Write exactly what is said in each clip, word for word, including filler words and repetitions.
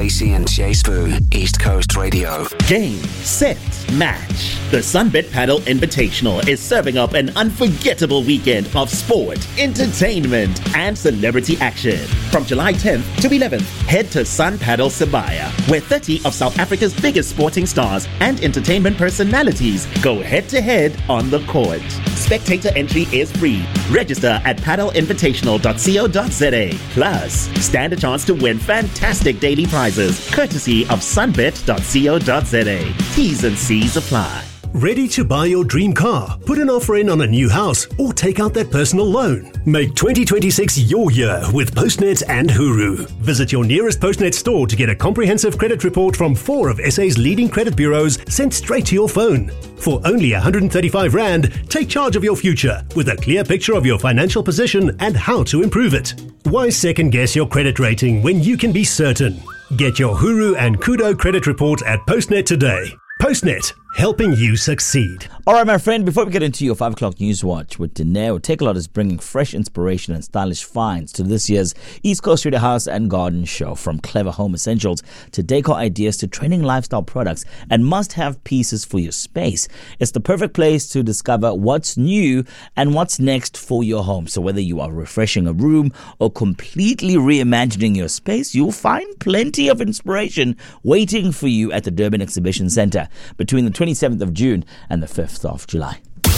Stacey and Jay Spoo, East Coast Radio. Game, set, match. The Sunbet Paddle Invitational is serving up an unforgettable weekend of sport, entertainment, and celebrity action. From July tenth to eleventh, head to Sun Paddle Sibaya, where thirty of South Africa's biggest sporting stars and entertainment personalities go head-to-head on the court. Spectator entry is free. Register at paddle invitational dot co dot za. Plus, stand a chance to win fantastic daily prizes, courtesy of sunbet dot co dot za. T's and C's apply. Ready to buy your dream car, put an offer in on a new house, or take out that personal loan? Make twenty twenty-six your year with Postnet and Huru. Visit your nearest Postnet store to get a comprehensive credit report from four of S A's leading credit bureaus sent straight to your phone. For only one hundred thirty-five rand, take charge of your future with a clear picture of your financial position and how to improve it. Why second guess your credit rating when you can be certain? Get your Huru and Kudo credit report at Postnet today. Postnet, helping you succeed. All right, my friend, before we get into your five o'clock news watch with Dineo, Takealot is bringing fresh inspiration and stylish finds to this year's East Coast Radio House and Garden Show. From clever home essentials to decor ideas to trending lifestyle products and must-have pieces for your space. It's the perfect place to discover what's new and what's next for your home. So whether you are refreshing a room or completely reimagining your space, you'll find plenty of inspiration waiting for you at the Durban Exhibition Centre between the twenty-seventh of June and the fifth of July.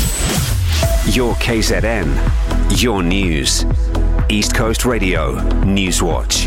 Your K Z N, your news. East Coast Radio News Watch.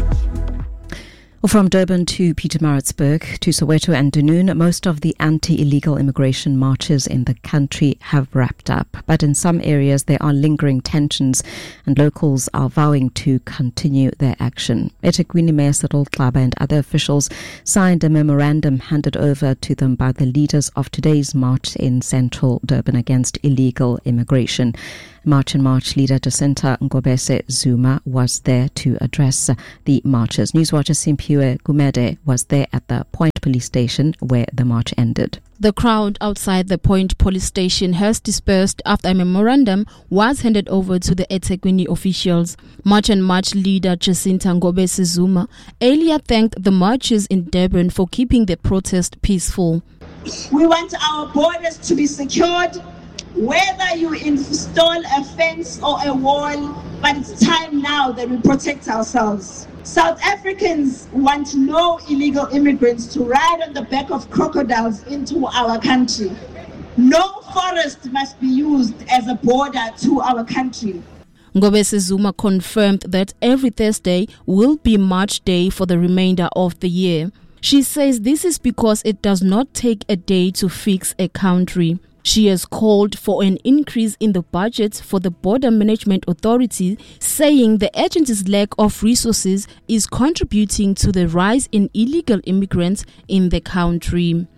From Durban to Pietermaritzburg to Soweto and Dunoon, most of the anti-illegal immigration marches in the country have wrapped up. But in some areas, there are lingering tensions and locals are vowing to continue their action. eThekwini Mayor Cyril Xaba and other officials signed a memorandum handed over to them by the leaders of today's march in central Durban against illegal immigration. March and March leader Jacinta Ngobese Zuma was there to address the marchers. Newswatcher Simpiwe Gumede was there at the Point Police Station where the march ended. The crowd outside the Point Police Station has dispersed after a memorandum was handed over to the eThekwini officials. March and March leader Jacinta Ngobese Zuma earlier thanked the marchers in Durban for keeping the protest peaceful. We want our borders to be secured. Whether you install a fence or a wall, but it's time now that we protect ourselves. South Africans want no illegal immigrants to ride on the back of crocodiles into our country. No forest must be used as a border to our country. Ngobese Zuma confirmed that every Thursday will be March Day for the remainder of the year. She says this is because it does not take a day to fix a country. She has called for an increase in the budget for the Border Management Authority, saying the agency's lack of resources is contributing to the rise in illegal immigrants in the country.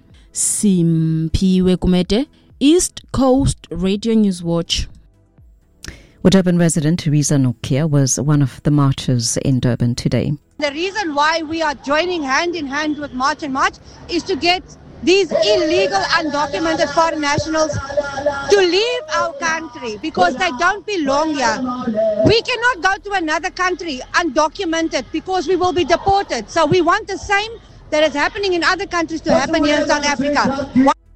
Simpiwe Gumede, East Coast Radio News Watch. Durban resident Teresa Nokia was one of the marchers in Durban today. The reason why we are joining hand in hand with March and March is to get these illegal, undocumented foreign nationals to leave our country because they don't belong here. We cannot go to another country undocumented because we will be deported. So we want the same that is happening in other countries to happen here in South Africa.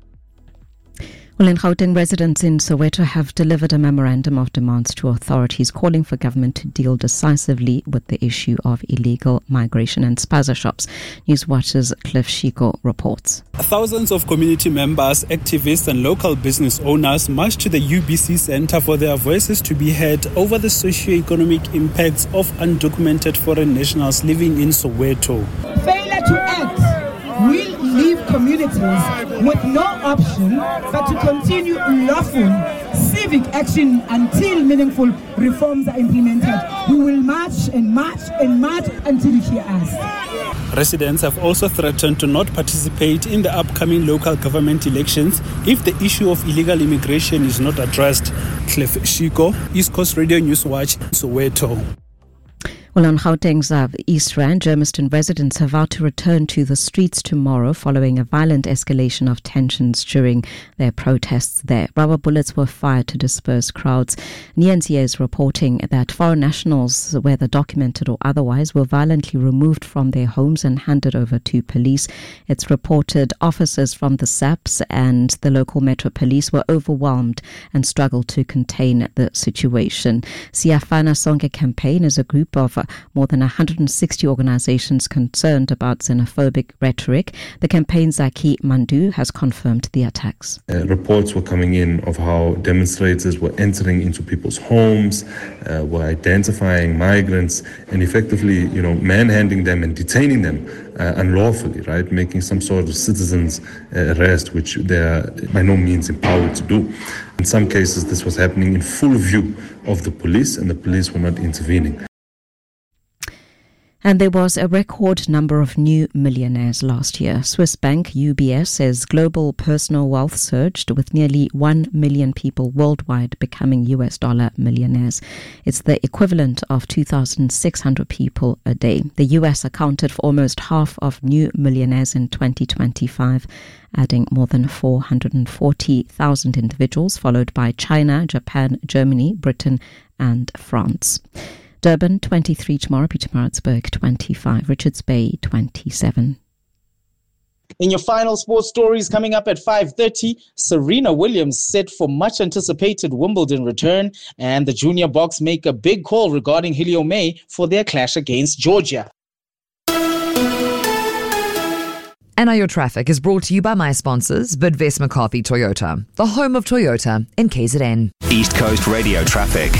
Well, in Gauteng, residents in Soweto have delivered a memorandum of demands to authorities calling for government to deal decisively with the issue of illegal migration and spaza shops. Newswatch's Cliff Shiko reports. Thousands of community members, activists and local business owners marched to the U B C Centre for their voices to be heard over the socio-economic impacts of undocumented foreign nationals living in Soweto. Failure to act will leave communities with no option but to continue lawful civic action until meaningful reforms are implemented. We will march and march and march until you hear us. Residents have also threatened to not participate in the upcoming local government elections if the issue of illegal immigration is not addressed. Cliff Shiko, East Coast Radio News Watch, Soweto. Well, on Gauteng's uh, East Rand, Germiston residents have vowed to return to the streets tomorrow following a violent escalation of tensions during their protests there. Rubber bullets were fired to disperse crowds. N N C A is reporting that foreign nationals, whether documented or otherwise, were violently removed from their homes and handed over to police. It's reported officers from the S A P S and the local Metro Police were overwhelmed and struggled to contain the situation. Siyafana Sonke campaign is a group of more than one hundred sixty organizations concerned about xenophobic rhetoric. The campaign's Zaki Mandu has confirmed the attacks. Uh, reports were coming in of how demonstrators were entering into people's homes, uh, were identifying migrants and effectively, you know, manhandling them and detaining them uh, unlawfully, right? Making some sort of citizens uh, arrest, which they are by no means empowered to do. In some cases, this was happening in full view of the police, and the police were not intervening. And there was a record number of new millionaires last year. Swiss bank U B S says global personal wealth surged with nearly one million people worldwide becoming U S dollar millionaires. It's the equivalent of two thousand six hundred people a day. The U S accounted for almost half of new millionaires in twenty twenty-five, adding more than four hundred forty thousand individuals, followed by China, Japan, Germany, Britain and France. Durban, twenty-three tomorrow, Pietermaritzburg, twenty-five, Richards Bay, twenty-seven. In your final sports stories coming up at five thirty, Serena Williams set for much-anticipated Wimbledon return, and the junior box make a big call regarding Helio May for their clash against Georgia. And now your traffic is brought to you by my sponsors, Bidvest McCarthy Toyota, the home of Toyota in K Z N. East Coast Radio traffic.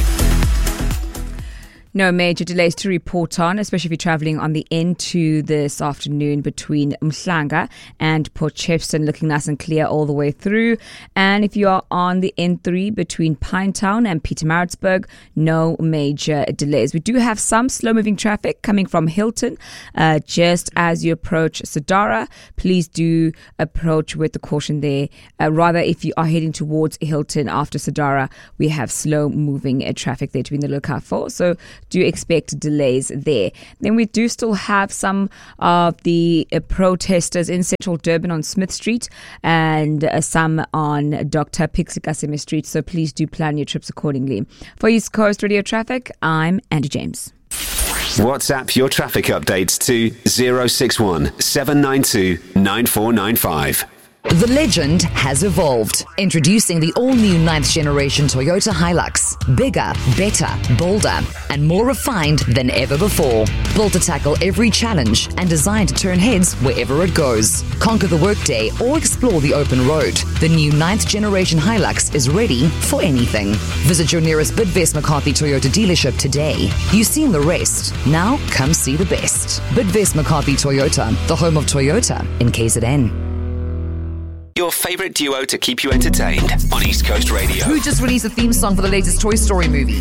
No major delays to report on, especially if you're travelling on the N two this afternoon between Mhlanga and Port Shepstone, looking nice and clear all the way through. And if you are on the N three between Pinetown and Pietermaritzburg, no major delays. We do have some slow-moving traffic coming from Hilton uh, just as you approach Sadara. Please do approach with the caution there. Uh, rather, if you are heading towards Hilton after Sadara, we have slow-moving uh, traffic there to be in the lookout for. So do expect delays there. Then we do still have some of the uh, protesters in central Durban on Smith Street and uh, some on Doctor Pixikaseme Street. So please do plan your trips accordingly. For East Coast Radio Traffic, I'm Andy James. WhatsApp your traffic updates to zero six one seven nine two nine four nine five. The legend has evolved. Introducing the all-new ninth generation Toyota Hilux. Bigger, better, bolder, and more refined than ever before. Built to tackle every challenge and designed to turn heads wherever it goes. Conquer the workday or explore the open road. The new ninth generation Hilux is ready for anything. Visit your nearest Bidvest McCarthy Toyota dealership today. You've seen the rest. Now come see the best. Bidvest McCarthy Toyota, the home of Toyota in K Z N. Your favourite duo to keep you entertained on East Coast Radio. Who just released a theme song for the latest Toy Story movie?